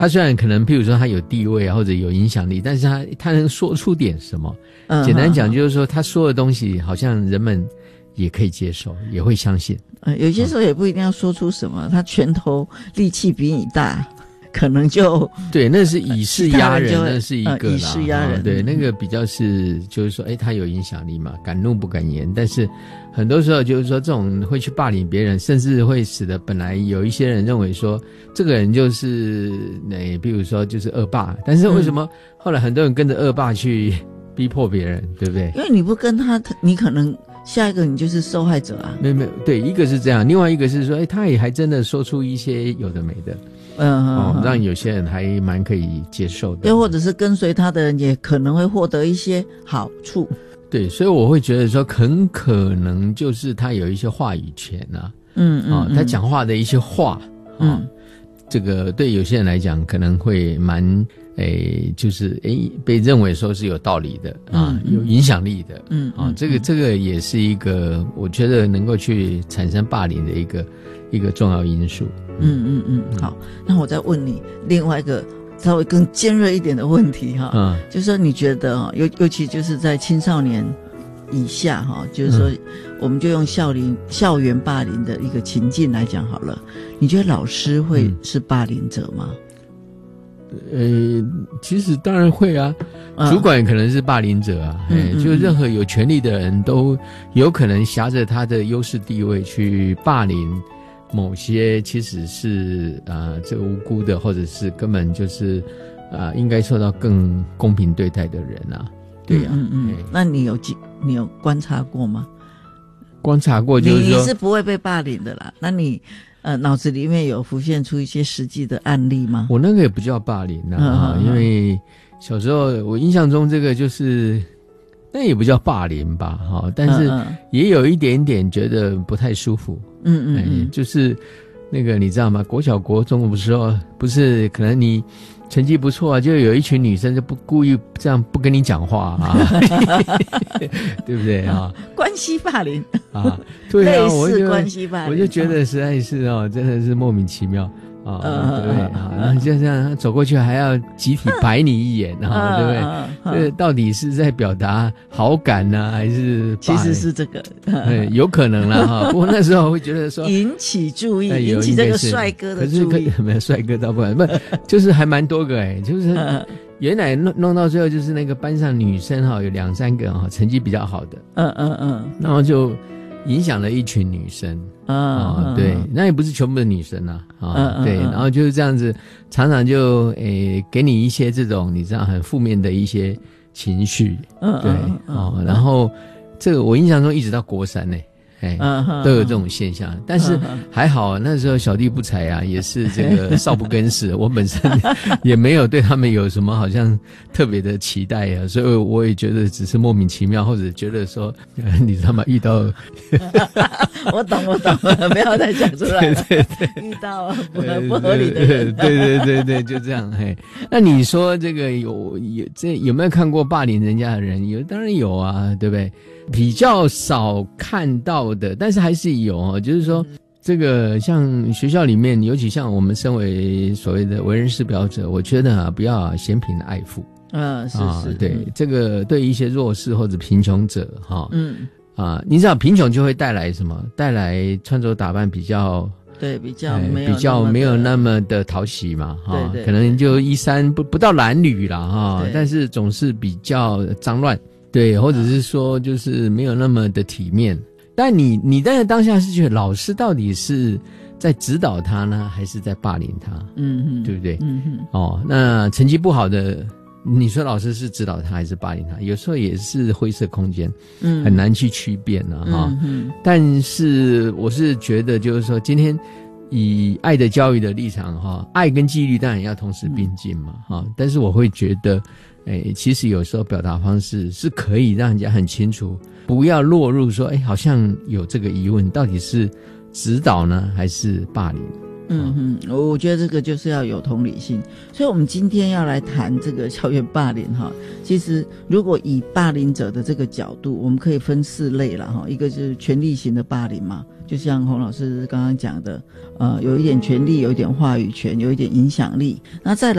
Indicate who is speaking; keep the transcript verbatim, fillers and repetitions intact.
Speaker 1: 他虽然可能譬如说他有地位啊或者有影响力，但是他他能说出点什么，嗯，简单讲就是说他说的东西好像人们也可以接受，也会相信。
Speaker 2: 呃，有些时候也不一定要说出什么，他拳头力气比你大，可能就
Speaker 1: 对，那是以势压人，那是一个啦、呃、
Speaker 2: 以势压人、
Speaker 1: 哦。对，那个比较是就是说，哎，他有影响力嘛，敢怒不敢言。但是很多时候就是说，这种会去霸凌别人，甚至会使得本来有一些人认为说这个人就是那，比如说就是恶霸，但是为什么后来很多人跟着恶霸去逼迫别人，对不对？
Speaker 2: 因为你不跟他，你可能。下一个你就是受害者啊！
Speaker 1: 没有没有，对，一个是这样，另外一个是说，哎，他也还真的说出一些有的没的，
Speaker 2: 嗯，
Speaker 1: 哦，嗯、让有些人还蛮可以接受的。
Speaker 2: 又或者是跟随他的人也可能会获得一些好处。
Speaker 1: 对，所以我会觉得说，很可能就是他有一些话语权啊，
Speaker 2: 嗯嗯，
Speaker 1: 啊、哦，他讲话的一些话，
Speaker 2: 嗯、
Speaker 1: 哦，这个对有些人来讲可能会蛮。诶，就是诶，被认为说是有道理的啊，
Speaker 2: 嗯、
Speaker 1: 有影响力的，
Speaker 2: 嗯
Speaker 1: 啊，这个这个也是一个我觉得能够去产生霸凌的一个一个重要因素。
Speaker 2: 嗯嗯嗯，好，那我再问你另外一个稍微更尖锐一点的问题哈，嗯，就是说你觉得尤尤其就是在青少年以下哈，就是说、嗯、我们就用校龄校园霸凌的一个情境来讲好了，你觉得老师会是霸凌者吗？
Speaker 1: 呃，其实当然会啊，主管可能是霸凌者啊，嗯嗯、就任何有权力的人都有可能挟着他的优势地位去霸凌某些其实是啊、呃、这个无辜的，或者是根本就是啊、呃、应该受到更公平对待的人啊，对呀、啊，
Speaker 2: 嗯嗯，嗯那你有你有观察过吗？
Speaker 1: 观察过就是说
Speaker 2: 你是不会被霸凌的啦，那你。呃，脑子里面有浮现出一些实际的案例吗？
Speaker 1: 我那个也不叫霸凌啊，嗯、因为小时候我印象中这个就是那也不叫霸凌吧，哈，但是也有一点点觉得不太舒服。
Speaker 2: 嗯嗯嗯，
Speaker 1: 就是那个你知道吗？国小国中的时候，不是可能你成绩不错啊，就有一群女生就不故意这样不跟你讲话啊，对不对啊？
Speaker 2: 关系霸凌
Speaker 1: 啊，对啊，
Speaker 2: 类似关系霸凌，
Speaker 1: 我就觉得实在是哦，真的是莫名其妙。啊、哦，对不对啊？然后就这样走过去，还要集体白你一眼，啊，对不对？这到底是在表达好感呢，还是
Speaker 2: 其实是这个？
Speaker 1: 对，有可能啦哈。不过那时候会觉得说
Speaker 2: 引起注意，引起这个帅哥的注意。
Speaker 1: 可是没有帅哥倒不然，不就是还蛮多个哎，就是原来弄弄到最后就是那个班上女生哈有两三个哈成绩比较好的，
Speaker 2: 嗯嗯嗯，
Speaker 1: 然后就影响了一群女生。啊、哦，对，那也不是全部的女生啊，啊、哦，对，然后就是这样子，常常就诶给你一些这种你知道很负面的一些情绪，
Speaker 2: 嗯，
Speaker 1: 对，哦，然后这个我印象中一直到国三呢，哎，都有这种现象，但是还好那时候小弟不才啊，也是这个少不更事，我本身也没有对他们有什么好像特别的期待啊，所以我也觉得只是莫名其妙，或者觉得说你知道吗？遇到
Speaker 2: 我懂我懂了，不要再讲出来了。对对对，遇到不不合理的人，
Speaker 1: 对对对对，就这样。嘿，那你说这个有有这有没有看过霸凌人家的人？有，当然有啊，对不对？比较少看到的，但是还是有哦。就是说，这个像学校里面，尤其像我们身为所谓的为人师表者，我觉得啊，不要啊嫌贫爱富。
Speaker 2: 嗯，是是，
Speaker 1: 啊、对、嗯、这个对一些弱势或者贫穷者哈，
Speaker 2: 嗯
Speaker 1: 啊，你知道贫穷就会带来什么？带来穿着打扮比较
Speaker 2: 对比较没有、
Speaker 1: 哎、比较没有那么的讨喜嘛，哈，
Speaker 2: 对对，
Speaker 1: 可能就衣衫不不到褴褛啦哈，但是总是比较脏乱。对，或者是说就是没有那么的体面，但你你在当下是觉得老师到底是在指导他呢，还是在霸凌他？
Speaker 2: 嗯嗯，
Speaker 1: 对不对？
Speaker 2: 嗯嗯，
Speaker 1: 哦，那成绩不好的，你说老师是指导他还是霸凌他？有时候也是灰色空间，嗯，很难去区辨啊哈。
Speaker 2: 嗯嗯，但
Speaker 1: 是我是觉得就是说，今天以爱的教育的立场哈，爱跟纪律当然要同时并进嘛哈、嗯，但是我会觉得。哎，其实有时候表达方式是可以让人家很清楚，不要落入说，哎，好像有这个疑问，到底是指导呢，还是霸凌？
Speaker 2: 嗯嗯，我觉得这个就是要有同理心。所以我们今天要来谈这个校园霸凌哈。其实如果以霸凌者的这个角度，我们可以分四类了哈。一个就是权力型的霸凌嘛， 就像洪老师刚刚讲的，呃，有一点权力，有一点话语权，有一点影响力。那再来